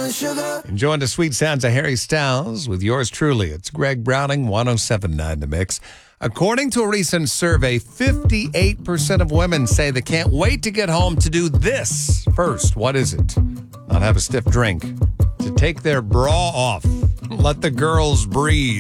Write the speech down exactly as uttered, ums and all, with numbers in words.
Enjoying the sweet sounds of Harry Styles with yours truly. It's Greg Browning, one oh seven point nine The Mix. According to a recent survey, fifty-eight percent of women say they can't wait to get home to do this first. What is it? Not have a stiff drink. To take their bra off. Let the girls breathe.